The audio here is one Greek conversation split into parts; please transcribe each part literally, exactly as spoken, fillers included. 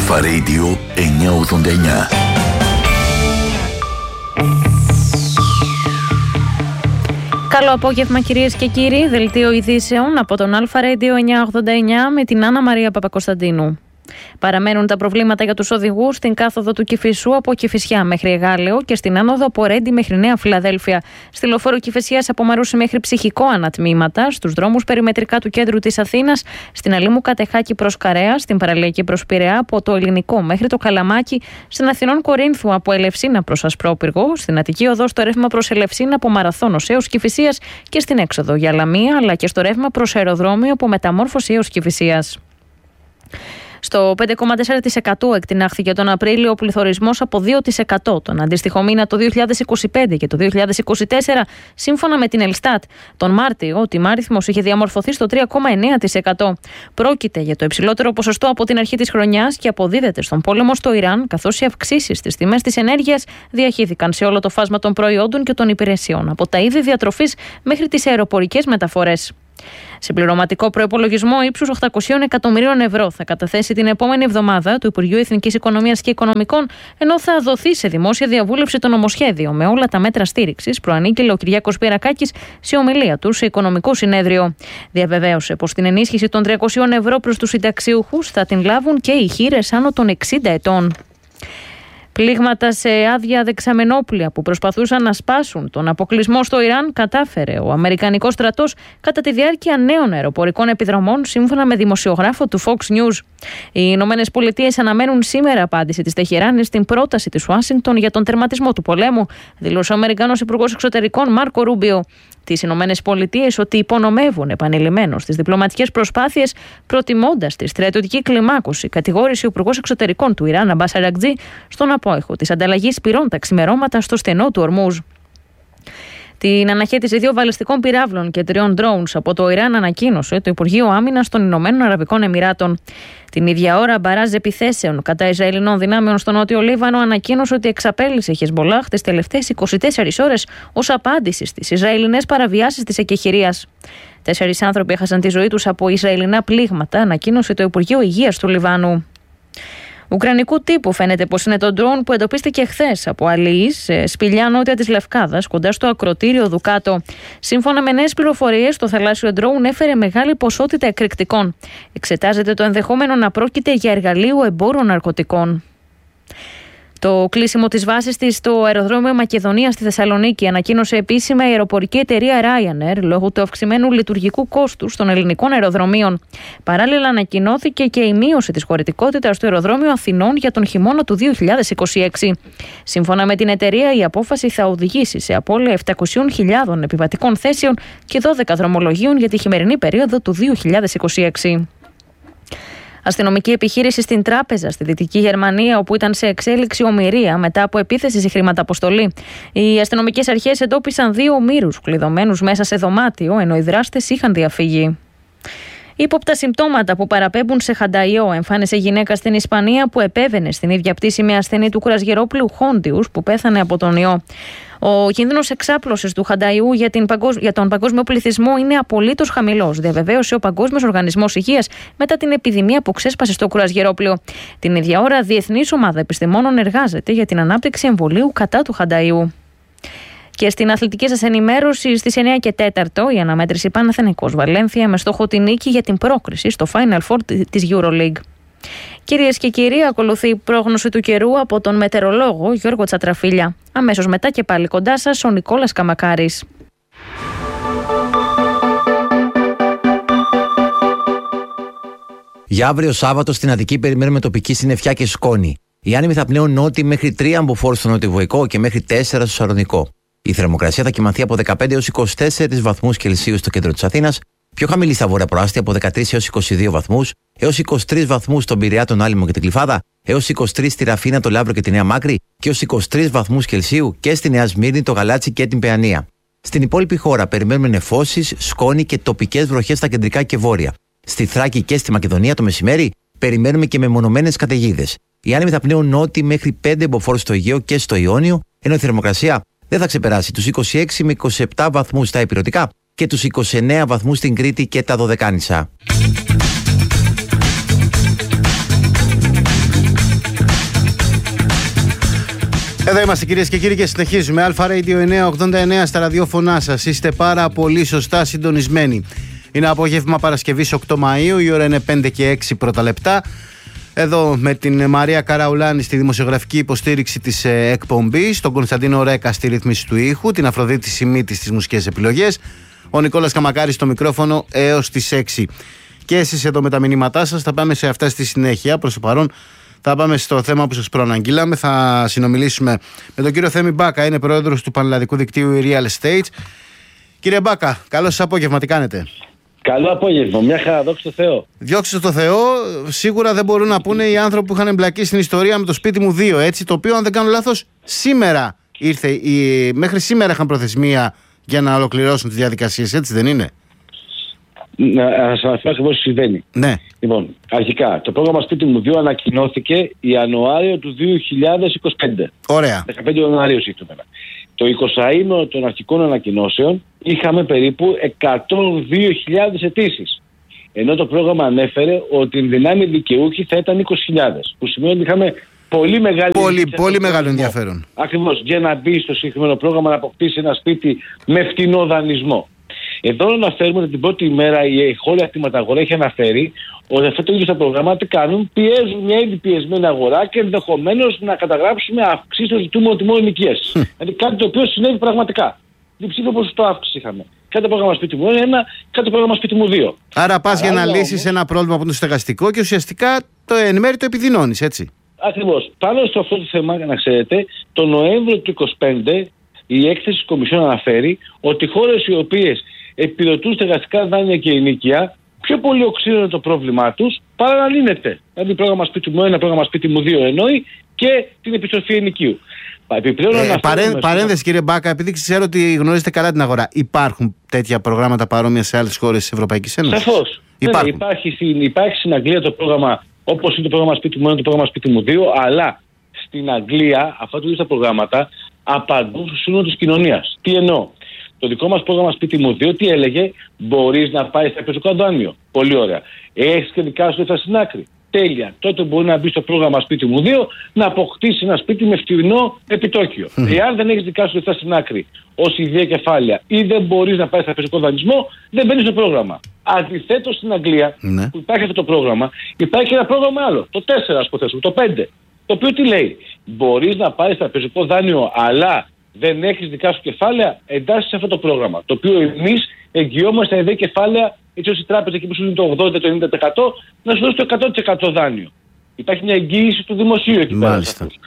Αλφα Radio εννιακόσια ογδόντα εννιά. Καλό απόγευμα κυρίες και κύριοι, δελτίο ειδήσεων από τον Αλφα Radio εννιακόσια ογδόντα εννιά με την Άννα Μαρία Παπακοσταντίνου. Παραμένουν τα προβλήματα για τους οδηγούς στην κάθοδο του Κηφισού από Κηφισιά μέχρι Εγάλεο και στην άνοδο από Ρέντι μέχρι Νέα Φιλαδέλφια. Στη λεωφόρο Κηφισίας από Μαρούσι μέχρι Ψυχικό ανατμήματα, στους δρόμους περιμετρικά του κέντρου της Αθήνας, στην Αλήμου Κατεχάκη προς Καρέα, στην παραλιακή προς Πειραιά από το Ελληνικό μέχρι το Καλαμάκι, στην Αθηνών Κορίνθου από Ελευσίνα προς Ασπρόπυργο, στην Αττική Οδό στο ρεύμα προς Ελευσίνα από Μαραθώνος έως Κηφισίας και στην έξοδο για Λαμία, αλλά και στο ρεύμα προς Αεροδρόμιο από Μεταμόρφωση έως Κηφισίας. Στο πέντε κόμμα τέσσερα τοις εκατό εκτινάχθηκε τον Απρίλιο ο πληθωρισμός από δύο τοις εκατό τον αντίστοιχο μήνα το δύο χιλιάδες είκοσι πέντε και το δύο χιλιάδες είκοσι τέσσερα, σύμφωνα με την Ελστάτ. Τον Μάρτιο, ο τιμάριθμος είχε διαμορφωθεί στο τρία κόμμα εννέα τοις εκατό. Πρόκειται για το υψηλότερο ποσοστό από την αρχή της χρονιάς και αποδίδεται στον πόλεμο στο Ιράν, καθώς οι αυξήσεις στις τιμές της ενέργειας διαχύθηκαν σε όλο το φάσμα των προϊόντων και των υπηρεσιών, από τα είδη διατροφής μέχρι τις αεροπορικές μεταφορές. Συμπληρωματικό προϋπολογισμό ύψους οκτακόσια εκατομμυρίων ευρώ θα καταθέσει την επόμενη εβδομάδα το Υπουργείο Εθνικής Οικονομίας και Οικονομικών, ενώ θα δοθεί σε δημόσια διαβούλευση το νομοσχέδιο με όλα τα μέτρα στήριξης, προανήγγειλε ο Κυριάκος Πιερακάκης σε ομιλία του σε Οικονομικό Συνέδριο. Διαβεβαίωσε πως την ενίσχυση των τριακόσια ευρώ προς τους συνταξιούχους θα την λάβουν και οι χήρες άνω των εξήντα ετών. Πλήγματα σε άδεια δεξαμενόπλια που προσπαθούσαν να σπάσουν τον αποκλεισμό στο Ιράν κατάφερε ο Αμερικανικός στρατός κατά τη διάρκεια νέων αεροπορικών επιδρομών, σύμφωνα με δημοσιογράφο του Fox News. Οι Ηνωμένες Πολιτείες αναμένουν σήμερα απάντηση της Τεχεράνης στην πρόταση της Ουάσιγκτον για τον τερματισμό του πολέμου, δήλωσε ο Αμερικανός Υπουργός Εξωτερικών Μάρκο Ρούμπιο. Τις Ηνωμένες Πολιτείες ότι υπονομεύουν επανειλημμένως τις διπλωματικές προσπάθειες, προτιμώντας τη στρατιωτική κλιμάκωση, κατηγόρησε ο Υπουργός Εξωτερικών του Ιράν Αμπάς Αρακτζή στον απόϊχο της ανταλλαγής πυρών τα ξημερώματα στο στενό του Ορμούζ. Την αναχέτηση δύο βαλιστικών πυράβλων και τριών drones από το Ιράν ανακοίνωσε το Υπουργείο Άμυνας των Ηνωμένων Αραβικών Εμιράτων. Την ίδια ώρα, μπαράζ επιθέσεων κατά Ισραηλινών δυνάμεων στο Νότιο Λίβανο ανακοίνωσε ότι εξαπέλυσε η Χεσμολάχ τις τελευταίες είκοσι τέσσερις ώρες ως απάντηση στις Ισραηλινές παραβιάσεις της εκεχηρίας. Τέσσερις άνθρωποι έχασαν τη ζωή τους από Ισραηλινά πλήγματα, ανακοίνωσε το Υπουργείο Υγείας του Λιβάνου. Ουκρανικού τύπου φαίνεται πως είναι το ντρόουν που εντοπίστηκε χθες από αλλοίς σε σπηλιά νότια της Λευκάδας, κοντά στο ακρωτήριο Δουκάτο. Σύμφωνα με νέες πληροφορίες, το θαλάσσιο ντρόουν έφερε μεγάλη ποσότητα εκρηκτικών. Εξετάζεται το ενδεχόμενο να πρόκειται για εργαλείο εμπόρου ναρκωτικών. Το κλείσιμο της βάσης της στο αεροδρόμιο Μακεδονία στη Θεσσαλονίκη ανακοίνωσε επίσημα η αεροπορική εταιρεία Ryanair λόγω του αυξημένου λειτουργικού κόστους των ελληνικών αεροδρομίων. Παράλληλα, ανακοινώθηκε και η μείωση της χωρητικότητας στο αεροδρόμιο Αθηνών για τον χειμώνα του δύο χιλιάδες είκοσι έξι. Σύμφωνα με την εταιρεία, η απόφαση θα οδηγήσει σε απώλεια επτακόσιες χιλιάδες επιβατικών θέσεων και δώδεκα δρομολογίων για τη χειμερινή περίοδο του δύο χιλιάδες είκοσι έξι. Αστυνομική επιχείρηση στην Τράπεζα στη Δυτική Γερμανία, όπου ήταν σε εξέλιξη ομηρία μετά από επίθεση σε χρηματαποστολή. Οι αστυνομικές αρχές εντόπισαν δύο ομήρους κλειδωμένους μέσα σε δωμάτιο, ενώ οι δράστες είχαν διαφύγει. Ύποπτα συμπτώματα που παραπέμπουν σε χανταϊό εμφάνισε γυναίκα στην Ισπανία που επέβαινε στην ίδια πτήση με ασθενή του κουρασγερόπλου Χόντιους που πέθανε από τον ιό. Ο κίνδυνος εξάπλωσης του χανταϊού για, την παγκόσμ... για τον παγκόσμιο πληθυσμό είναι απολύτως χαμηλός, διαβεβαίωσε ο Παγκόσμιος Οργανισμός Υγείας μετά την επιδημία που ξέσπασε στο κουρασγερόπλιο. Την ίδια ώρα, διεθνής ομάδα επιστημόνων εργάζεται για την ανάπτυξη εμβολίου κατά του χανταϊού. Και στην αθλητική σας ενημέρωση, στις εννιά και τέσσερα η αναμέτρηση Παναθηναϊκός Βαλένθια με στόχο τη νίκη για την πρόκριση στο Final Four της EuroLeague. Κυρίες και κύριοι, ακολουθεί η πρόγνωση του καιρού από τον μετεωρολόγο Γιώργο Τσατραφίλια. Αμέσως μετά και πάλι κοντά σας ο Νικόλας Καμακάρης. Για αύριο Σάββατο στην Αττική περιμένουμε τοπική συννεφιά και σκόνη. Οι άνεμοι θα πνέουν νότιοι μέχρι τρία αμποφόρ στο νότιο-βορικό και μέχρι τέσσερα στο Σαρονικό. Η θερμοκρασία θα κυμανθεί από δεκαπέντε έως είκοσι τέσσερις βαθμούς Κελσίου στο κέντρο της Αθήνας, πιο χαμηλή στα βόρεια προάστια από δεκατρείς έως είκοσι δύο βαθμούς, έως είκοσι τρεις βαθμούς στον Πειραιά, τον Άλυμο και την Κλιφάδα, έως είκοσι τρεις στη Ραφίνα, το Λαύρο και τη Νέα Μάκρη και έως είκοσι τρεις βαθμούς Κελσίου και στη Νέα Σμύρνη, το Γαλάτσι και την Παιανία. Στην υπόλοιπη χώρα περιμένουμε νεφώσεις, σκόνη και τοπικές βροχές στα κεντρικά και βόρεια. Στη Θράκη και στη Μακεδονία το μεσημέρι περιμένουμε και μεμονωμένες καταιγίδες. Οι άνεμοι θα πνέουν νότιοι μέχρι πέντε μποφόρ στο Αιγαίο και στο Ιόνιο, ενώ η θερμοκρασία δεν θα ξεπεράσει τους είκοσι έξι με είκοσι επτά βαθμούς στα ηπειρωτικά και τους είκοσι εννέα βαθμούς στην Κρήτη και τα Δωδεκάνησα. Εδώ είμαστε κυρίες και κύριοι και συνεχίζουμε. Αλφα Radio εννιακόσια ογδόντα εννέα στα ραδιόφωνά σας. Είστε πάρα πολύ σωστά συντονισμένοι. Είναι απόγευμα Παρασκευής οκτώ Μαΐου, η ώρα είναι πέντε και έξι πρώτα λεπτά. Εδώ με την Μαρία Καραουλάνη στη δημοσιογραφική υποστήριξη της ε, εκπομπής, τον Κωνσταντίνο Ρέκα στη ρύθμιση του ήχου, την Αφροδίτη Σιμίτη στις μουσικές επιλογές, ο Νικόλας Καμακάρης στο μικρόφωνο έως τις έξι. Και εσείς εδώ με τα μηνύματά σας, θα πάμε σε αυτά στη συνέχεια. Προς το παρόν θα πάμε στο θέμα που σας προαναγγείλαμε. Θα συνομιλήσουμε με τον κύριο Θέμη Μπάκα, είναι πρόεδρος του Πανελλαδικού Δικτύου Real Estate. Κύριε Μπάκα, καλό σας απόγευμα, τι κάνετε? Καλό απόγευμα, μια χαρά, δόξα τω Θεώ. Διώξτε στο Θεό, σίγουρα δεν μπορούν να πούνε οι άνθρωποι που είχαν εμπλακεί στην ιστορία με το σπίτι μου δύο, έτσι, το οποίο αν δεν κάνω λάθος σήμερα ήρθε, η... μέχρι σήμερα είχαν προθεσμία για να ολοκληρώσουν τις διαδικασίες, έτσι δεν είναι? Να σας αναφέρω ακριβώς τι συμβαίνει. Ναι. Λοιπόν, αρχικά, το πρόγραμμα σπίτι μου δύο ανακοινώθηκε Ιανουάριο του δύο χιλιάδες είκοσι πέντε. Ωραία. δεκαπέντε Ιανουαρίου συγκεκριμένα. Το εικοσαήμερο των αρχικών ανακοινώσεων είχαμε περίπου εκατόν δύο χιλιάδες αιτήσεις. Ενώ το πρόγραμμα ανέφερε ότι η δυνάμει δικαιούχοι θα ήταν είκοσι χιλιάδες. Που σημαίνει ότι είχαμε πολύ μεγάλη Πολύ, πολύ μεγάλο ενδιαφέρον. Ακριβώς, για να μπει στο συγκεκριμένο πρόγραμμα να αποκτήσει ένα σπίτι με φτηνό δανεισμό. Εδώ αναφέρουμε ότι την πρώτη ημέρα η χώρια κτηματαγορά έχει αναφέρει ότι αυτό το ίδιο τα προγράμματα τι κάνουν, πιέζουν μια ήδη πιεσμένη αγορά και ενδεχομένως να καταγράψουμε αυξήσεις στο ζητούμενο τιμών ενοικίας. Δηλαδή κάτι το οποίο συνέβη πραγματικά. Διψήφιο ποσοστό αύξηση είχαμε. Κάτι το πρόγραμμα σπίτι μου ένα, κάτι το πρόγραμμα σπίτι μου δύο. Άρα πας για να λύσεις ένα πρόβλημα που είναι στεγαστικό και ουσιαστικά το εν μέρει το επιδεινώνεις, έτσι. Ακριβώς. Πάνω στο αυτό το θέμα, να ξέρετε, το Νοέμβριο του είκοσι πέντε η έκθεση της Κομισιόν αναφέρει ότι οι χώρες οι οποίες επιδοτούν στεγαστικά δάνεια και ενοίκια, πιο πολύ οξύνουν το πρόβλημά τους παρά να λύνεται. Δηλαδή, πρόγραμμα σπίτι μου ένα, πρόγραμμα σπίτι μου δύο εννοεί και την επιστροφή ενοικίου. Επιπλέον, ε, παρέ, παρένθεση, κύριε Μπάκα, επειδή ξέρω ότι γνωρίζετε καλά την αγορά, υπάρχουν τέτοια προγράμματα παρόμοια σε άλλες χώρες της Ευρωπαϊκής Ένωσης? Σαφώς. Ναι, υπάρχει, υπάρχει στην Αγγλία το πρόγραμμα, όπως είναι το πρόγραμμα σπίτι μου ένα, το πρόγραμμα σπίτι μου δύο, αλλά στην Αγγλία αυτά τα προγράμματα απαντούν στο σύνολο της κοινωνίας. Τι εννοώ? Το δικό μας πρόγραμμα σπίτι μου δύο, τι έλεγε? Μπορείς να πάρεις τραπεζικό δάνειο. Πολύ ωραία. Έχεις και δικά σου λεφτά στην άκρη. Τέλεια. Τότε μπορεί να μπει στο πρόγραμμα σπίτι μου δύο να αποκτήσει ένα σπίτι με φτηνό επιτόκιο. Mm. Εάν δεν έχεις δικά σου λεφτά στην άκρη ως ιδέα κεφάλαια ή δεν μπορείς να πάρεις τραπεζικό δανεισμό, δεν μπαίνεις στο πρόγραμμα. Αντιθέτως στην Αγγλία, mm. που υπάρχει αυτό το πρόγραμμα, υπάρχει ένα πρόγραμμα άλλο. Το τέσσερα, ας υποθέσουμε, το πέντε. Το οποίο τι λέει? Μπορείς να πάρεις τραπεζικό δάνειο, αλλά δεν έχεις δικά σου κεφάλαια, εντάσσεις σε αυτό το πρόγραμμα. Το οποίο εμείς εγγυόμαστε ιδέα κεφάλαια, έτσι ώστε η τράπεζα εκεί που σου είναι το ογδόντα με το ενενήντα τοις εκατό να σου δώσει το εκατό τοις εκατό δάνειο. Υπάρχει μια εγγύηση του δημοσίου εκεί πέρα.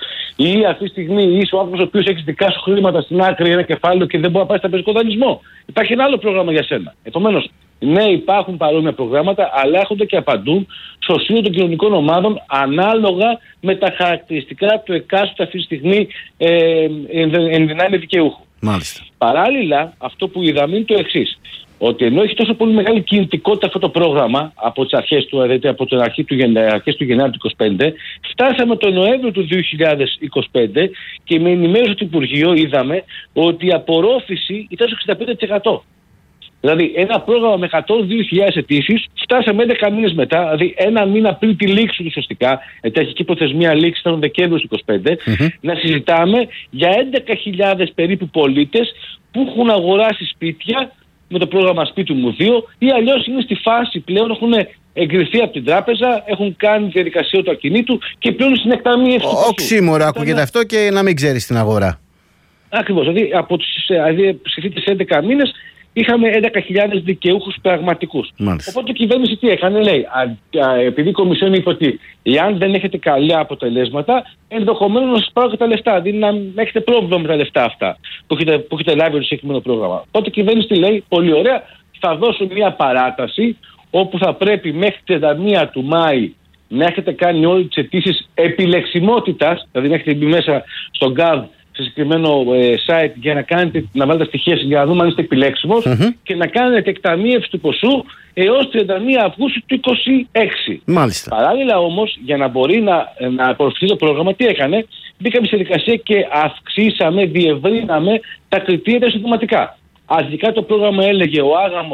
Ή αυτή τη στιγμή είσαι ο άνθρωπος ο οποίος έχει δικά σου χρήματα στην άκρη, ένα κεφάλαιο και δεν μπορεί να πάρει τραπεζικό δανεισμό. Υπάρχει ένα άλλο πρόγραμμα για σένα. Επομένως, ναι, υπάρχουν παρόμοια προγράμματα, αλλά έρχονται και απαντούν στο σύνολο των κοινωνικών ομάδων ανάλογα με τα χαρακτηριστικά του εκάστοτε αυτή τη στιγμή ε, εν δυνάμει δικαιούχου. Μάλιστα. Παράλληλα, αυτό που είδαμε είναι το εξής. Ότι ενώ έχει τόσο πολύ μεγάλη κινητικότητα αυτό το πρόγραμμα από τις αρχές του, δηλαδή από την αρχή του, αρχές του Γενάρη του είκοσι πέντε, φτάσαμε τον Νοέμβριο του δύο χιλιάδες είκοσι πέντε και με ενημέρωση του Υπουργείου είδαμε ότι η απορρόφηση ήταν στο εξήντα πέντε τοις εκατό. Δηλαδή, ένα πρόγραμμα με εκατόν δύο χιλιάδες αιτήσεις, φτάσαμε έντεκα μήνες μετά, δηλαδή ένα μήνα πριν τη λήξη του ουσιαστικά, γιατί αρχική προθεσμία λήξη ήταν τον Δεκέμβριο του είκοσι πέντε, mm-hmm. να συζητάμε για έντεκα χιλιάδες περίπου πολίτες που έχουν αγοράσει σπίτια με το πρόγραμμα σπίτι μου δύο ή αλλιώς είναι στη φάση πλέον, έχουν εγκριθεί από την τράπεζα, έχουν κάνει τη διαδικασία του ακινήτου και πλέον στην εκταμείευση. Οξύμορο ακούγεται αυτό και να μην ξέρεις την αγορά. Ακριβώς, δηλαδή από τις, δηλαδή, τις έντεκα μήνες είχαμε έντεκα χιλιάδες δικαιούχους πραγματικούς. Μάλιστα. Οπότε η κυβέρνηση τι έκανε? Λέει, α, α, επειδή η Κομισιόν είπε ότι εάν δεν έχετε καλά αποτελέσματα, ενδεχομένως να σας πάρω και τα λεφτά. Δηλαδή να έχετε πρόβλημα με τα λεφτά αυτά που έχετε, που έχετε λάβει το συγκεκριμένο πρόγραμμα. Οπότε η κυβέρνηση τι λέει? Πολύ ωραία, θα δώσω μια παράταση όπου θα πρέπει μέχρι τριάντα μία του Μάη να έχετε κάνει όλες τις αιτήσεις επιλεξιμότητας, δηλαδή να έχετε μπει μέσα στον γκαβ σε συγκεκριμένο ε, site για να, κάνετε, να βάλετε στοιχεία για να δούμε αν είστε επιλέξιμος mm-hmm. και να κάνετε εκταμείευση του ποσού έως τριάντα μία Αυγούστου του είκοσι έξι. Μάλιστα. Παράλληλα όμως, για να μπορεί να, να απορροφηθεί το πρόγραμμα, τι έκανε? Μπήκαμε σε δικασία και αυξήσαμε, διευρύναμε τα κριτήρια τα συνταγματικά. Αρχικά το πρόγραμμα έλεγε ο άγαμος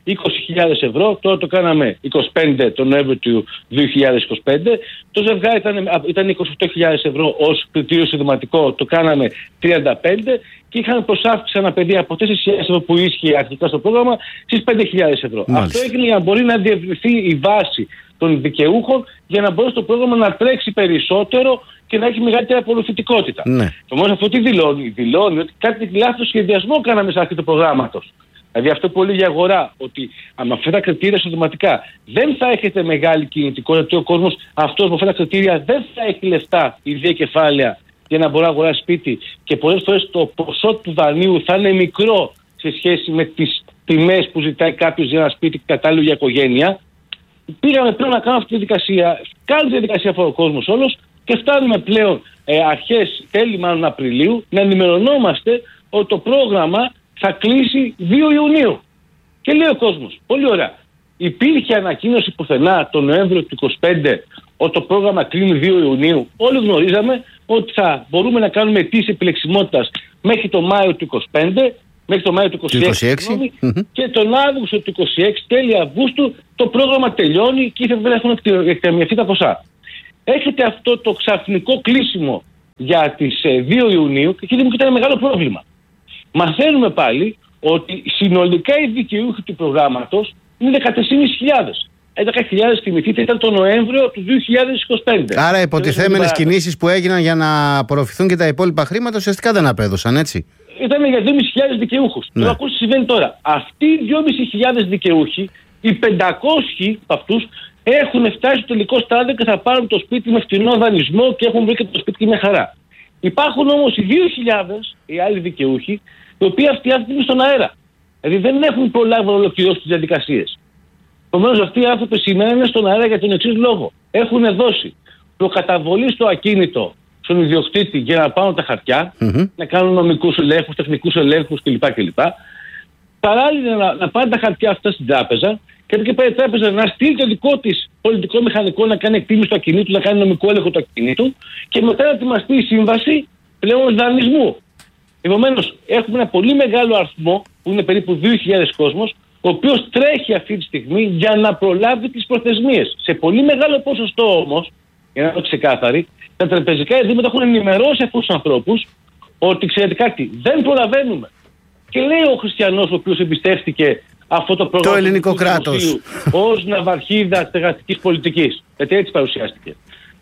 είκοσι χιλιάδες ευρώ, τώρα το κάναμε είκοσι πέντε τον Νοέμβριο του δύο χιλιάδες είκοσι πέντε. Το ζευγάρι ήταν, ήταν είκοσι οκτώ χιλιάδες ευρώ ως κριτήριο συνταγματικό, το κάναμε τριάντα πέντε και είχαμε προσάυξη ένα παιδί από τέσσερις χιλιάδες ευρώ που ίσχυε αρχικά στο πρόγραμμα στις πέντε χιλιάδες ευρώ. Μάλιστα. Αυτό έγινε για να μπορεί να διευρυνθεί η βάση των δικαιούχων για να μπορεί το πρόγραμμα να τρέξει περισσότερο και να έχει μεγαλύτερη απορροφητικότητα. Ναι. Όμως αυτό τι δηλώνει? Δηλώνει ότι κάτι λάθος σχεδιασμό κάναμε σε αρχή του προγράμματος. Δηλαδή αυτό που λέει η αγορά, ότι με αυτά τα κριτήρια συνταγματικά δεν θα έχετε μεγάλη κινητικότητα, ότι ο κόσμος αυτός με αυτά τα κριτήρια δεν θα έχει λεφτά, ιδία κεφάλαια, για να μπορεί να αγοράσει σπίτι και πολλές φορές το ποσό του δανείου θα είναι μικρό σε σχέση με τις τιμές που ζητάει κάποιος για ένα σπίτι κατάλληλο για οικογένεια. Πήγαμε πλέον να κάνουμε αυτή τη διαδικασία, κάνει τη διαδικασία αυτό ο κόσμος όλος και φτάνουμε πλέον ε, αρχές, τέλη μάλλον Απριλίου, να ενημερωνόμαστε ότι το πρόγραμμα θα κλείσει δύο Ιουνίου. Και λέει ο κόσμος, πολύ ωραία, υπήρχε ανακοίνωση πουθενά τον Νοέμβριο του είκοσι πέντε ότι το πρόγραμμα κλείνει δύο Ιουνίου. Όλοι γνωρίζαμε ότι θα μπορούμε να κάνουμε αιτήσεις επιλεξιμότητας μέχρι το Μάιο του είκοσι πέντε, μέχρι το Μάιο του είκοσι έξι, είκοσι έξι. Mm-hmm. Και τον Αύγουστο του είκοσι έξι, τέλη Αυγούστου, το πρόγραμμα τελειώνει και θα έχουν εκταμιευτεί τα ποσά. Έχετε αυτό το ξαφνικό κλείσιμο για τις δύο Ιουνίου και εκεί μου ήταν μεγάλο πρόβλημα. Μαθαίνουμε πάλι ότι συνολικά οι δικαιούχοι του προγράμματος είναι δεκατέσσερις χιλιάδες. έντεκα χιλιάδες θυμηθείτε ήταν το Νοέμβριο του δύο χιλιάδες είκοσι πέντε. Άρα υποτιθέμενες κινήσεις που έγιναν για να απορροφηθούν και τα υπόλοιπα χρήματα ουσιαστικά δεν απέδωσαν, έτσι. Ήταν για δύο χιλιάδες πεντακόσιους δικαιούχους. Ναι. Τώρα ακούστε τι συμβαίνει τώρα. Αυτοί οι δύο χιλιάδες πεντακόσιους δικαιούχοι, οι πεντακόσιοι από αυτούς έχουν φτάσει στο τελικό στάδιο και θα πάρουν το σπίτι με φτηνό δανεισμό και έχουν βρει και το σπίτι και με χαρά. Υπάρχουν όμως οι δύο χιλιάδες οι άλλοι δικαιούχοι, οι οποίοι αυτοί είναι στον αέρα. Δηλαδή δεν έχουν προλάβει να ολοκληρώσουν τις διαδικασίες. Επομένως αυτοί οι άνθρωποι σήμερα είναι στον αέρα για τον εξής λόγο. Έχουν δώσει προκαταβολή στο ακίνητο στον ιδιοκτήτη για να πάρουν τα χαρτιά, mm-hmm. να κάνουν νομικούς ελέγχους, τεχνικούς ελέγχους κλπ. κλπ. Παράλληλα να, να πάρουν τα χαρτιά αυτά στην τράπεζα και από εκεί πέρα η τράπεζα να στείλει το δικό της πολιτικό μηχανικό να κάνει εκτίμηση του ακινήτου, να κάνει νομικό έλεγχο του ακινήτου και μετά να ετοιμαστεί η σύμβαση πλέον δανεισμού. Επομένως, έχουμε ένα πολύ μεγάλο αριθμό, που είναι περίπου δύο χιλιάδες κόσμος, ο οποίος τρέχει αυτή τη στιγμή για να προλάβει τις προθεσμίες. Σε πολύ μεγάλο ποσοστό όμως, για να το ξεκάθαρη, τα τραπεζικά ιδρύματα έχουν ενημερώσει αυτούς τους ανθρώπους ότι ξέρετε κάτι, δεν προλαβαίνουμε. Και λέει ο χριστιανός, ο οποίος εμπιστεύτηκε αυτό το πρόγραμμα, το ελληνικό κράτος, ως ναυαρχίδα στεγαστικής πολιτικής. Γιατί έτσι παρουσιάστηκε.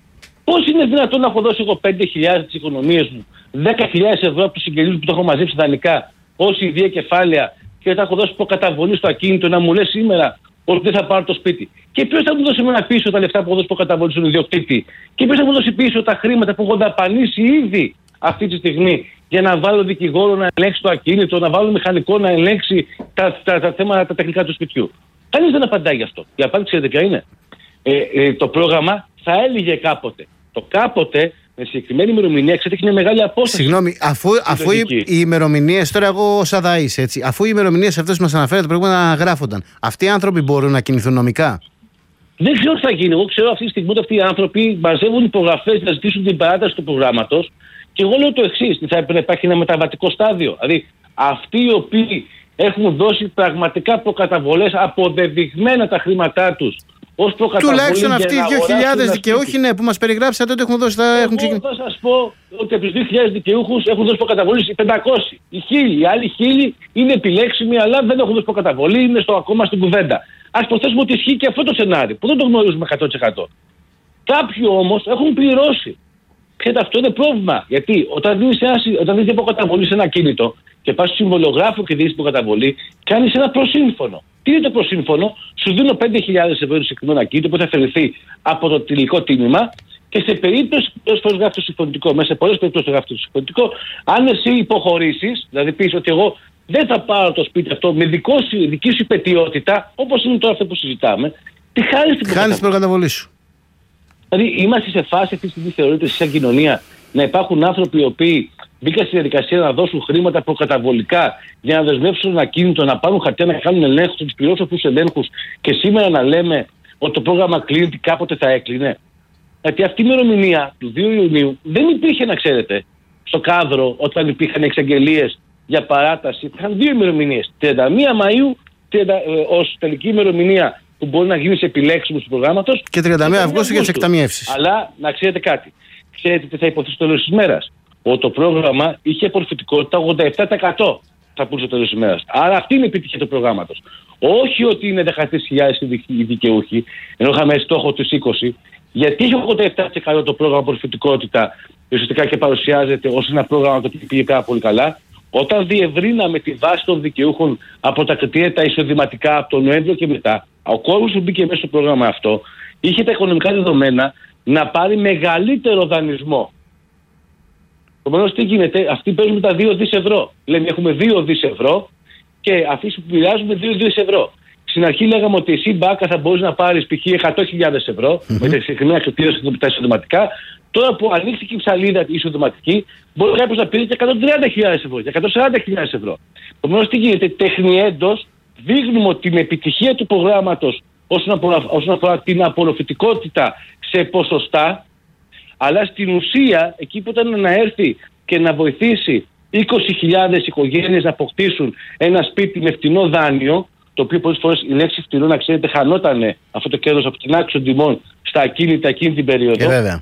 Πώς είναι δυνατόν να έχω δώσει εγώ πέντε χιλιάδες τις οικονομίες μου, δέκα χιλιάδες ευρώ από τους συγγενείς που το έχω μαζέψει δανεικά, ως ιδία κεφάλαια και θα έχω δώσει προκαταβολή στο ακίνητο να μου λέει σήμερα ότι δεν θα πάρω το σπίτι. Και ποιος θα μου δώσει εμένα πίσω τα λεφτά που έχω δώσει προκαταβολή στον ιδιοκτήτη. Και ποιος θα μου δώσει πίσω τα χρήματα που έχω δαπανίσει ήδη αυτή τη στιγμή για να βάλω δικηγόρο να ελέγξει το ακίνητο, να βάλω μηχανικό να ελέγξει τα, τα, τα θέματα τα τεχνικά του σπιτιού. Κανείς δεν απαντάει γι' αυτό. Η απάντηση ξέρετε ποια είναι. Ε, ε, το πρόγραμμα θα έλεγε κάποτε. Το κάποτε με συγκεκριμένη ημερομηνία, ξέρετε, έχει μια μεγάλη απόσταση. Συγγνώμη, αφού, αφού οι, οι ημερομηνίες, τώρα εγώ ως αδαής, έτσι, αφού οι ημερομηνίες αυτές που μας αναφέρετε προηγούμενα αναγράφονταν, αυτοί οι άνθρωποι μπορούν να κινηθούν νομικά? Δεν ξέρω τι θα γίνει. Εγώ ξέρω αυτή τη στιγμή ότι αυτοί οι άνθρωποι μαζεύουν υπογραφές να ζητήσουν την παράταση του προγράμματος. Και εγώ λέω το εξής: θα έπρεπε να υπάρχει ένα μεταβατικό στάδιο. Δηλαδή, αυτοί οι οποίοι έχουν δώσει πραγματικά προκαταβολές, αποδεδειγμένα τα χρήματά τους, ως προκαταβολή. Τουλάχιστον αυτοί οι δύο χιλιάδες δικαιούχοι, ναι, που μας περιγράψατε ότι έχουν δώσει. Θα έχουν ξεκινήσει. Θα σας πω ότι από τους δύο χιλιάδες δικαιούχους έχουν δώσει προκαταβολή οι πεντακόσιοι. Οι χίλιοι, οι άλλοι χίλιοι είναι επιλέξιμοι, αλλά δεν έχουν δώσει προκαταβολή, είναι στο, ακόμα στην κουβέντα. Ας υποθέσουμε ότι ισχύει και αυτό το σενάριο, που δεν το γνωρίζουμε εκατό τοις εκατό. Κάποιοι όμως έχουν πληρώσει. Ξέρετε, αυτό είναι πρόβλημα. Γιατί όταν δίνεις μια προκαταβολή σε ένα κίνητο και πας στο συμβολογράφο και δίνεις προκαταβολή, κάνεις ένα προσύμφωνο. Τι είναι το προσύμφωνο? Σου δίνω πέντε χιλιάδες ευρώ το συγκεκριμένο ακίνητο που θα αφαιρεθεί από το τελικό τίμημα και σε περίπτωση που γράφει το συμφωνητικό, μέσα σε πολλές περιπτώσεις γράφει το συμφωνητικό, αν εσύ υποχωρήσεις, δηλαδή πεις ότι εγώ δεν θα πάρω το σπίτι αυτό με δικό σου, δική σου υπετιότητα, όπως είναι τώρα αυτό που συζητάμε, τι χάνεις την προκαταβολή σου. Δηλαδή, είμαστε σε φάση αυτή τη στιγμή, θεωρείται, σαν κοινωνία, να υπάρχουν άνθρωποι οι οποίοι μπήκαν στη διαδικασία να δώσουν χρήματα προκαταβολικά για να δεσμεύσουν ένα κίνητο, να πάρουν χαρτιά, να κάνουν ελέγχους, να τους πληρώσουν αυτούς τους ελέγχους και σήμερα να λέμε ότι το πρόγραμμα κλείνει, κάποτε θα έκλεινε. Γιατί αυτή η ημερομηνία του δύο Ιουνίου δεν υπήρχε, να ξέρετε, στο κάδρο όταν υπήρχαν εξαγγελίες για παράταση. Υπήρχαν δύο ημερομηνίες, τριάντα μία Μαΐου ως τελική ημερομηνία που μπορεί να γίνει σε επιλέξιμος του προγράμματος. Και τριάντα μία Αυγούστου για τις εκταμιεύσεις. Αλλά να ξέρετε κάτι. Ξέρετε τι θα υποθεί στο τέλος της ημέρας. Ότι το πρόγραμμα είχε απορροφητικότητα ογδόντα επτά τοις εκατό θα πούσε στο τέλος της ημέρας. Άρα αυτή είναι η επιτυχία του προγράμματος. Όχι ότι είναι δεκατρείς χιλιάδες οι δικαιούχοι, ενώ είχαμε στόχο τους είκοσι. Γιατί έχει ογδόντα επτά τοις εκατό το πρόγραμμα απορροφητικότητα ουσιαστικά και παρουσιάζεται ως ένα πρόγραμμα το οποίο πήγε πάρα πολύ καλά. Όταν διευρύναμε τη βάση των δικαιούχων από τα κριτήρια τα εισοδηματικά από τον Νοέμβριο και μετά, ο κόσμος που μπήκε μέσα στο πρόγραμμα αυτό είχε τα οικονομικά δεδομένα να πάρει μεγαλύτερο δανεισμό. Επομένως, τι γίνεται, αυτοί παίζουν τα δύο δισεκατομμύρια ευρώ. Λέμε, έχουμε δύο δισεκατομμύρια ευρώ και αυτοί που πληράζουν δύο δισεκατομμύρια ευρώ. Στην αρχή λέγαμε ότι εσύ, Μπάκα, θα μπορείς να πάρεις π.χ. εκατό χιλιάδες ευρώ mm-hmm. με τα συγκεκριμένα κριτήρια τα εισοδηματικά. Τώρα που ανοίχθηκε η ψαλίδα η εισοδηματική, μπορεί κάποιος να πήρε και εκατόν τριάντα χιλιάδες ευρώ και εκατόν σαράντα χιλιάδες ευρώ. Επομένως, τι γίνεται, τεχνιέντος δείχνουμε ότι την επιτυχία του προγράμματος όσον αφορά, όσον αφορά την απορροφητικότητα σε ποσοστά, αλλά στην ουσία, εκεί που ήταν να έρθει και να βοηθήσει είκοσι χιλιάδες οικογένειες να αποκτήσουν ένα σπίτι με φτηνό δάνειο, το οποίο πολλές φορές η λέξη φτηνό, να ξέρετε, χανότανε αυτό το κέρδος από την άξιο των τιμών στα ακίνητα εκείνη την περίοδο. Και βέβαια.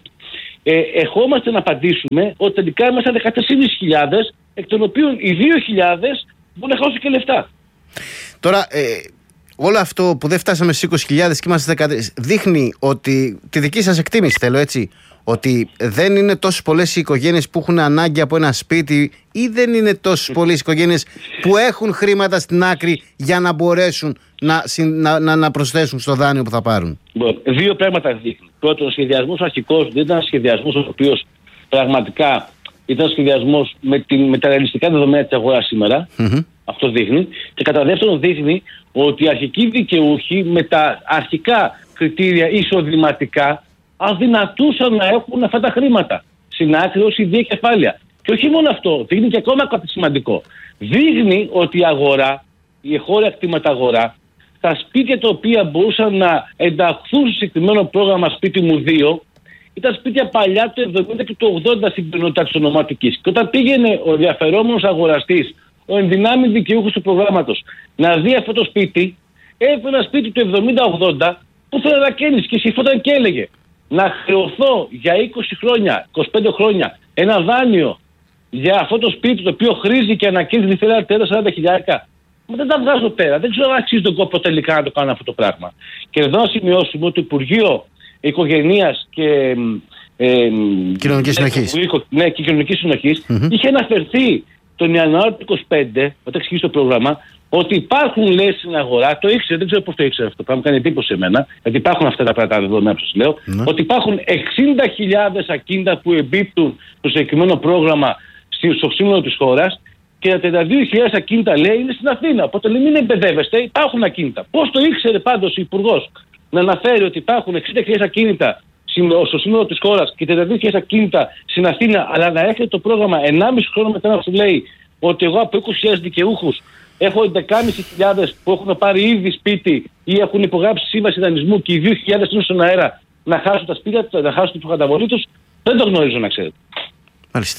Ε, ερχόμαστε να απαντήσουμε ότι τελικά είμαστε δεκατέσσερις χιλιάδες, εκ των οποίων οι δύο χιλιάδες μπορούν να χάσουν και λεφτά. Τώρα, ε, όλο αυτό που δεν φτάσαμε στις είκοσι χιλιάδες και είμαστε δεκατέσσερις, δείχνει ότι, τη δική σας εκτίμηση θέλω έτσι, ότι δεν είναι τόσες πολλές οι οικογένειες που έχουν ανάγκη από ένα σπίτι ή δεν είναι τόσες πολλές οι οικογένειες που έχουν χρήματα στην άκρη για να μπορέσουν να, να, να, να προσθέσουν στο δάνειο που θα πάρουν. Δύο πράγματα δείχνει. Πρώτον, ο σχεδιασμός αρχικός δεν ήταν σχεδιασμός ο οποίος πραγματικά ήταν σχεδιασμός με, την, με τα ρεαλιστικά δεδομένα της αγοράς σήμερα. Mm-hmm. Αυτό δείχνει. Και κατά δεύτερον δείχνει ότι οι αρχικοί δικαιούχοι με τα αρχικά κριτήρια εισοδηματικά αδυνατούσαν να έχουν αυτά τα χρήματα στην άκρη ως ιδία κεφάλαια. Και όχι μόνο αυτό, δείχνει και ακόμα κάτι σημαντικό. Δείχνει ότι η αγορά, η εγχώρια κτήματα αγορά, τα σπίτια τα οποία μπορούσαν να ενταχθούν στο συγκεκριμένο πρόγραμμα Σπίτι μου δύο, ήταν σπίτια παλιά του εβδομήντα και του ογδόντα στην κοινότητα της ονομάτικης. Και όταν πήγαινε ο ενδιαφερόμενος αγοραστής, ο ενδυνάμει δικαιούχος του προγράμματος, να δει αυτό το σπίτι, έφερε ένα σπίτι του εβδομήντα ογδόντα που θέλει να καίνεις και συμφωνταν και έλεγε να χρεωθώ για είκοσι χρόνια, είκοσι πέντε χρόνια ένα δάνειο για αυτό το σπίτι το οποίο χρήζει και ανακαίνιζε θέλει τριάντα σαράντα χιλιάρικα. Μα δεν τα βγάζω πέρα. Δεν ξέρω αν αξίζει τον κόπο τελικά να το κάνω αυτό το πράγμα. Και εδώ να σημειώσουμε ότι το Υπουργείο Οικογενείας και ε, Κοινωνικής Συνοχής, ναι, και Κοινωνικής Συνοχής mm-hmm. είχε αναφερθεί τον Ιανουάριο του είκοσι πέντε, όταν ξεκίνησε το πρόγραμμα, ότι υπάρχουν, λέει, στην αγορά, το ήξερε, δεν ξέρω πώς το ήξερε αυτό, πράγμα κάνει εντύπωση σε εμένα, γιατί υπάρχουν αυτά τα πράγματα δεδομένα που σας λέω, mm-hmm. ότι υπάρχουν εξήντα χιλιάδες ακίνητα που εμπίπτουν στο συγκεκριμένο πρόγραμμα στο σύνολο της χώρας και τα τριάντα δύο χιλιάδες ακίνητα, λέει, είναι στην Αθήνα. Οπότε λέει, μην εμπεδεύεστε, υπάρχουν ακίνητα. Πώς το ήξερε πάντως ο Υπουργός να αναφέρει ότι υπάρχουν εξήντα χιλιάδες ακίνητα στο σύνολο της χώρας και τριάντα δύο χιλιάδες ακίνητα στην Αθήνα, αλλά να έρχεται το πρόγραμμα ενάμιση χρόνο μετά να σου λέει ότι εγώ από είκοσι χιλιάδες δικαιούχους έχω δεκάμισι χιλιάδες που έχουν πάρει ήδη σπίτι ή έχουν υπογράψει σύμβαση δανεισμού και οι δύο χιλιάδες είναι στον αέρα να χάσουν τα σπίτια, να χάσουν την καταβολή τους. Δεν το γνωρίζω, να ξέρετε. Μάλιστα.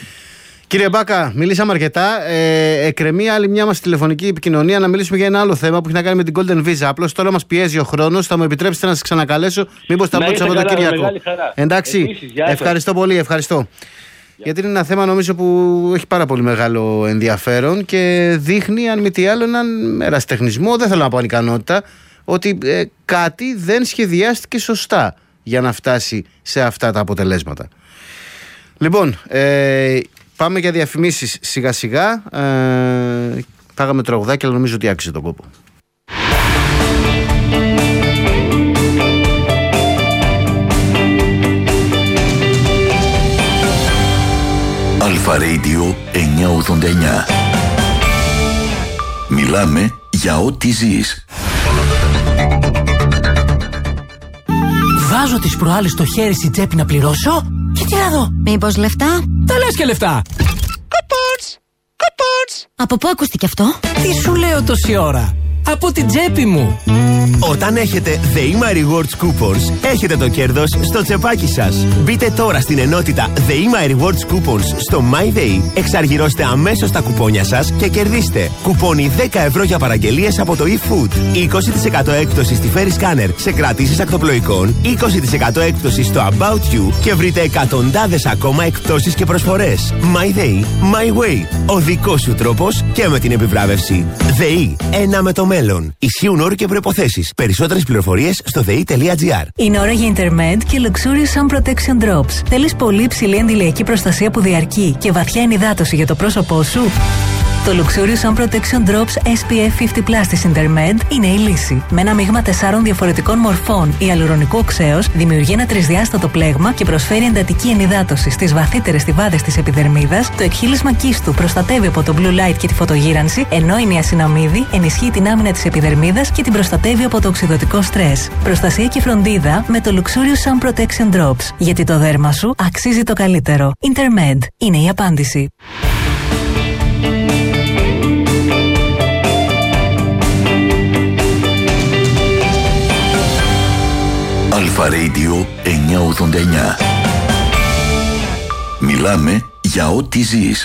Κύριε Μπάκα, μιλήσαμε αρκετά. Ε, εκκρεμεί άλλη μια μας τηλεφωνική επικοινωνία να μιλήσουμε για ένα άλλο θέμα που έχει να κάνει με την Golden Visa. Απλώς τώρα μας πιέζει ο χρόνος. Θα μου επιτρέψετε να σας ξανακαλέσω, μήπως τα πω το Σαββατοκύριακο. Εντάξει. Επίσης, ευχαριστώ πολύ, ευχαριστώ. Yeah. Γιατί είναι ένα θέμα νομίζω που έχει πάρα πολύ μεγάλο ενδιαφέρον και δείχνει, αν μη τι άλλο, έναν ερασιτεχνισμό, δεν θέλω να πω ανικανότητα, ότι ε, κάτι δεν σχεδιάστηκε σωστά για να φτάσει σε αυτά τα αποτελέσματα. Λοιπόν, ε, πάμε για διαφημίσεις σιγά σιγά. Ε, πάγαμε τραγουδάκι, αλλά νομίζω ότι άξιζε τον κόπο. Αλφα Radio εννιακόσια ογδόντα εννιά. Μιλάμε για ό,τι ζεις. Βάζω τις προάλλες το χέρι στην τσέπη να πληρώσω και τι να δω. Μήπως λεφτά? Τα λες και λεφτά. Κοπότς, κοπότς. Από πού ακούστηκε αυτό? Τι σου λέω τόση ώρα. από την τσέπη μου. Όταν έχετε The Ima Rewards Coupons, έχετε το κέρδος στο τσεπάκι σας. Μπείτε τώρα στην ενότητα The Ima Rewards Coupons στο MyDay, εξαργυρώστε αμέσως τα κουπόνια σας και κερδίστε κουπόνι δέκα ευρώ για παραγγελίες από το eFood, είκοσι τοις εκατό έκπτωση στη Ferry Scanner σε κρατήσεις ακτοπλοϊκών, είκοσι τοις εκατό έκπτωση στο About You και βρείτε εκατοντάδες ακόμα εκπτώσεις και προσφορές. MyDay, My Way. Ο δικός σου τρόπος και με την επιβράβευση. ΔΕΗ, ένα με το μέλλον. Ισχύουν όροι και προϋποθέσεις. Περισσότερες πληροφορίες στο δε ι τελεία τζι άρ. Είναι ώρα για Intermed και Luxurious Sun Protection Drops. Θέλεις πολύ υψηλή αντιλιακή προστασία που διαρκεί και βαθιά ενυδάτωση για το πρόσωπό σου? Το Luxurious Sun Protection Drops ες πι εφ πενήντα πλας της Intermed είναι η λύση. Με ένα μείγμα τεσσάρων διαφορετικών μορφών ιαλουρονικού οξέως δημιουργεί ένα τρισδιάστατο πλέγμα και προσφέρει εντατική ενυδάτωση στις βαθύτερες στιβάδες της επιδερμίδας. Το εκχύλισμα κύστου προστατεύει από το blue light και τη φωτογύρανση, ενώ η νιασιναμίδη ενισχύει την άμυνα της επιδερμίδας και την προστατεύει από το οξυδωτικό στρες. Προστασία και φροντίδα με το Luxurious Sun Protection Drops. Γιατί το δέρμα σου αξίζει το καλύτερο. Intermed είναι η απάντηση. Αλφα Radio εννιακόσια ογδόντα εννιά. Μιλάμε για ό,τι ζεις.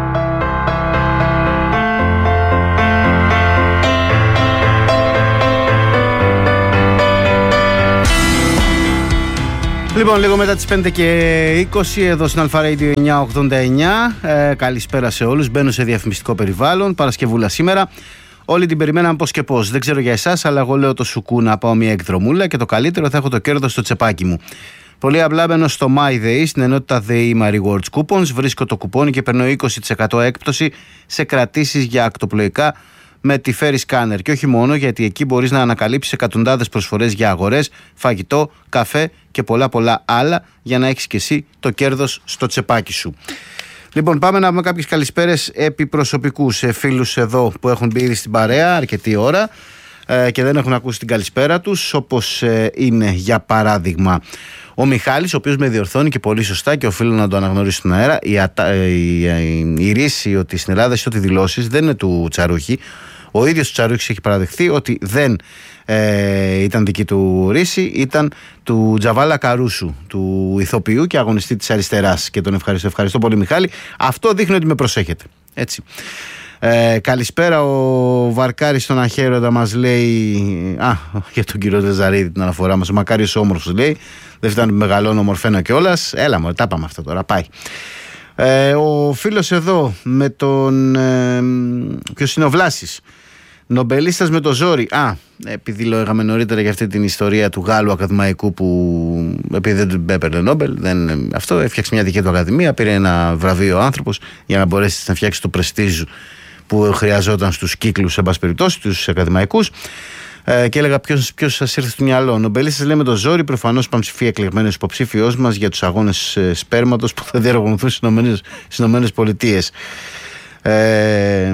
Λοιπόν, λίγο μετά τις πέντε και είκοσι εδώ στην Αλφα Radio εννιακόσια ογδόντα εννιά. Ε, καλησπέρα σε όλους. Μπαίνω σε διαφημιστικό περιβάλλον. Παρασκευούλα σήμερα. Όλοι την περιμέναν πώς και πώς. Δεν ξέρω για εσάς, αλλά εγώ λέω το σουκού να πάω μια εκδρομούλα και το καλύτερο θα έχω το κέρδος στο τσεπάκι μου. Πολύ απλά μπαίνω στο MyDay, στην ενότητα The Ima Rewards Coupons, βρίσκω το κουπόνι και παίρνω είκοσι τοις εκατό έκπτωση σε κρατήσεις για ακτοπλοϊκά με τη Ferry Scanner. Και όχι μόνο, γιατί εκεί μπορείς να ανακαλύψεις εκατοντάδες προσφορές για αγορές, φαγητό, καφέ και πολλά πολλά άλλα για να έχεις και εσύ το κέρδος στο τσεπάκι σου. Λοιπόν, πάμε να πούμε κάποιες καλησπέρες επιπροσωπικούς σε φίλους εδώ που έχουν μπει ήδη στην παρέα αρκετή ώρα ε, και δεν έχουν ακούσει την καλησπέρα τους, όπως ε, είναι για παράδειγμα ο Μιχάλης, ο οποίος με διορθώνει και πολύ σωστά και οφείλω να το αναγνωρίσω στον αέρα. Η, ατα, η, η, η ρίση ότι στην Ελλάδα είσαι ό,τι δηλώσεις δεν είναι του Τσαρούχη. Ο ίδιος του Τσαρούχης έχει παραδεχθεί ότι δεν ε, ήταν δική του ρίση, ήταν του Τζαβάλα Καρούσου, του ηθοποιού και αγωνιστή της αριστεράς. Και τον ευχαριστώ, ευχαριστώ πολύ Μιχάλη. Αυτό δείχνει ότι με προσέχετε. Έτσι. Ε, καλησπέρα, ο Βαρκάρης στον Αχαίροντα μας λέει. Α, για τον κύριο Δεζαρίδη την αναφορά μας. Ο Μακάριος όμορφος λέει. Δεν φτάνει μεγαλώνω, ομορφαίνω κιόλας. Έλα μου, τα πάμε αυτά τώρα. Πάει. Ε, ο φίλος εδώ με τον. Ε, ποιος είναι ο Βλάσης. Νομπελίστας με το ζόρι. Α, επειδή λέγαμε νωρίτερα για αυτή την ιστορία του Γάλλου ακαδημαϊκού που επειδή δεν του έπαιρνε Νόμπελ, δεν, αυτό έφτιαξε μια δική του ακαδημία, πήρε ένα βραβείο ο άνθρωπος για να μπορέσει να φτιάξει το πρεστίζ που χρειαζόταν στους κύκλους, σε πάση περιπτώσει, τους ακαδημαϊκούς. Ε, και έλεγα ποιος, ποιος σας ήρθε στο μυαλό. Νομπελίστας λέει με το ζόρι, προφανώς πανψηφία εκλεγμένος υποψήφιός μας για τους αγώνες ε, σπέρματος που θα διοργανωθούν στις Ηνωμένες Πολιτείες. Ε,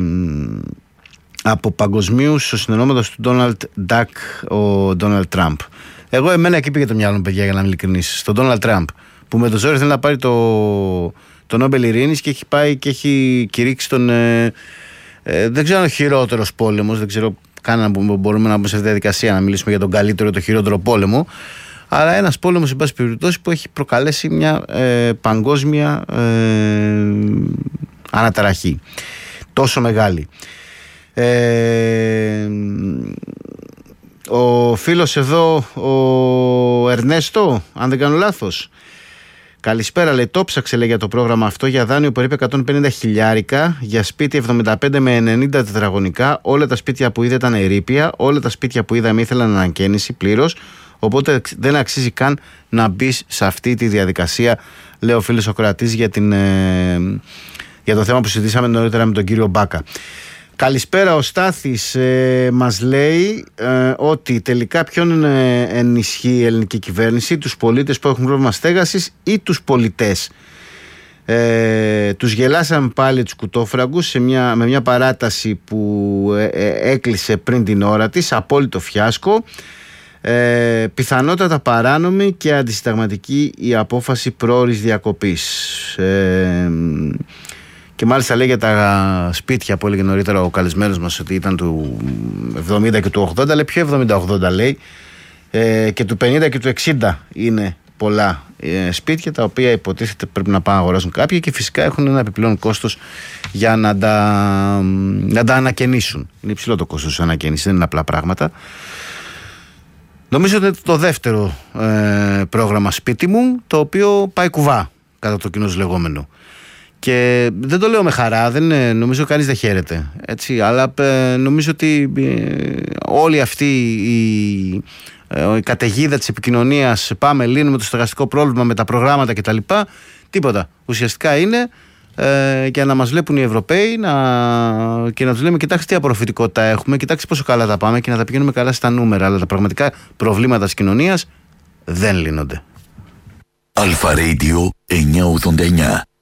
από παγκοσμίους ο συνεννόματος του Ντόναλντ Ντακ, ο Ντόναλντ Τραμπ. Εγώ εμένα εκεί πήγε το μυαλό μου, παιδιά, για να είμαι ειλικρινής, στον Ντόναλντ Τραμπ, που με το ζόρι θέλει να πάρει το, το Νόμπελ Ειρήνης και έχει πάει και έχει κηρύξει τον ε, ε, δεν ξέρω αν ο χειρότερος πόλεμος, δεν ξέρω καν αν μπορούμε να μπούμε σε αυτή τη διαδικασία να μιλήσουμε για τον καλύτερο ή το χειρότερο πόλεμο, αλλά ένας πόλεμος, εν πάση περιπτώσει, που έχει προκαλέσει μια ε, παγκόσμια ε, αναταραχή τόσο μεγάλη. Ε, ο φίλος εδώ, ο Ερνέστο, αν δεν κάνω λάθος, καλησπέρα, λέει, το ψάξε, λέει, για το πρόγραμμα αυτό για δάνειο περίπου εκατόν πενήντα χιλιάρικα για σπίτι εβδομήντα πέντε με ενενήντα τετραγωνικά. Όλα τα σπίτια που είδα ήταν ερείπια, όλα τα σπίτια που είδα με ήθελαν ανακαίνιση πλήρως, οπότε δεν αξίζει καν να μπει σε αυτή τη διαδικασία, λέει ο φίλος ο Κροατής, για, την, ε, για το θέμα που συζητήσαμε νωρίτερα με τον κύριο Μπάκα. Καλησπέρα, ο Στάθης ε, μας λέει ε, ότι τελικά ποιον ε, ενισχύει η ελληνική κυβέρνηση, τους πολίτες που έχουν πρόβλημα στέγασης ή τους πολιτές. Ε, τους γελάσαμε πάλι τους κουτόφραγκους σε μια, με μια παράταση που ε, ε, έκλεισε πριν την ώρα της, απόλυτο φιάσκο. Ε, πιθανότατα παράνομη και αντισυνταγματική η απόφαση πρόωρης διακοπής. Ε, Και μάλιστα λέει για τα σπίτια που έλεγε νωρίτερα ο καλεσμένος μας ότι ήταν του εβδομήντα και του ογδόντα, λέει πιο εβδομήντα ογδόντα λέει, ε, και του πενήντα και του εξήντα είναι πολλά ε, σπίτια τα οποία υποτίθεται πρέπει να πάνε να αγοράσουν κάποιοι και φυσικά έχουν ένα επιπλέον κόστος για να τα, να τα ανακαινήσουν. Είναι υψηλό το κόστος της ανακαίνησης, δεν είναι απλά πράγματα. Νομίζω ότι είναι το δεύτερο ε, πρόγραμμα σπίτι μου, το οποίο πάει κουβά κατά το κοινό λεγόμενο. Και δεν το λέω με χαρά, δεν, νομίζω κανείς δεν χαίρεται, έτσι, αλλά ε, νομίζω ότι ε, όλη αυτή η, ε, η καταιγίδα της επικοινωνίας, πάμε λύνουμε το στεγαστικό πρόβλημα με τα προγράμματα κτλ. Τίποτα. Ουσιαστικά είναι ε, για να μας βλέπουν οι Ευρωπαίοι να, και να τους λέμε κοιτάξτε τι απορροφητικότητα έχουμε, κοιτάξτε πόσο καλά τα πάμε και να τα πηγαίνουμε καλά στα νούμερα, αλλά τα πραγματικά προβλήματα της κοινωνίας δεν λύνονται. Αλφα Radio εννιακόσια ογδόντα εννιά.